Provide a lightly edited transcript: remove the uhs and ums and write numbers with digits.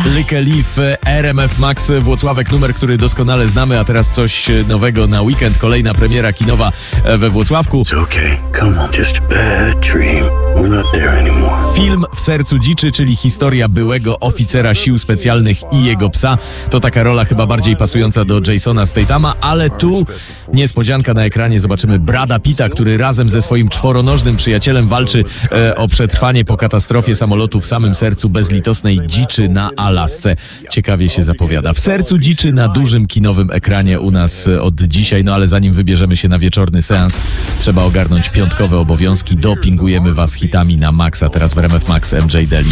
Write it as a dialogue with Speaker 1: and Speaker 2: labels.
Speaker 1: Like a Leaf, RMF Max Włocławek, numer, który doskonale znamy, a teraz coś nowego na weekend, kolejna premiera kinowa we Włocławku. Film W sercu dziczy, czyli historia byłego oficera sił specjalnych i jego psa. To taka rola chyba bardziej pasująca do Jasona Stathama, ale tu niespodzianka na ekranie. Zobaczymy Brada Pitta, który razem ze swoim czworonożnym przyjacielem walczy o przetrwanie po katastrofie samolotu w samym sercu bezlitosnej dziczy na Alasce. Ciekawie się zapowiada. W sercu dziczy na dużym kinowym ekranie u nas od dzisiaj, no ale zanim wybierzemy się na wieczorny seans, trzeba ogarnąć piątkowe obowiązki. Dopingujemy was hitami na maksa. Teraz w RMF Max MJ Daily.